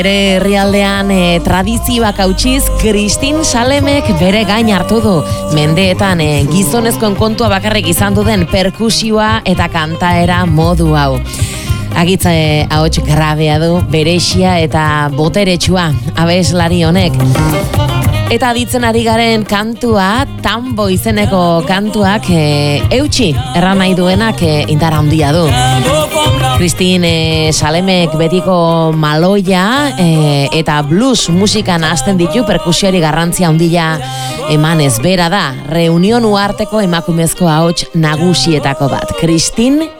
Bere herrialdean tradizioak hautsiz, Kristin Salemek bere gain hartu du. Mendeetan gizonezkoen kontua bakarrik izan duen perkusioa eta kantaera modu hau. Agitza ahots grabea du, berexia eta boteretsua abeslari honek. Eta ditzen ari garen kantua, Tambo izeneko kantuak eutxi erran nahi duenak indar handia du. Kristin Salemek betiko maloia eta blues musikan hasten ditu perkusioari garrantzia handia emanez. Bera da, reunion uarteko emakumezko ahots nagusietako bat. Kristin